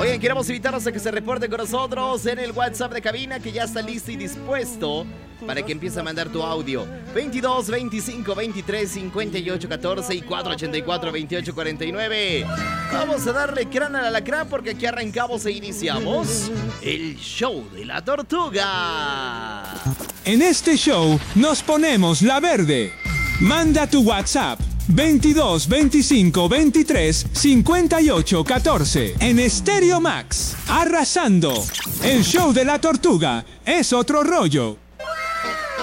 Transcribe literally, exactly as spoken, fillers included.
Oigan, queremos invitarlos a que se reporten con nosotros en el WhatsApp de cabina, que ya está listo y dispuesto para que empiece a mandar tu audio. veintidós, veinticinco, veintitrés, cincuenta y ocho, catorce y cuatro ochenta y cuatro, veintiocho cuarenta y nueve. Vamos a darle crán al alacrán porque aquí arrancamos e iniciamos el show de la tortuga. En este show nos ponemos la verde. Manda tu WhatsApp veintidós, veinticinco, veintitrés, cincuenta y ocho, catorce en Stereo Max. Arrasando. El show de la tortuga es otro rollo.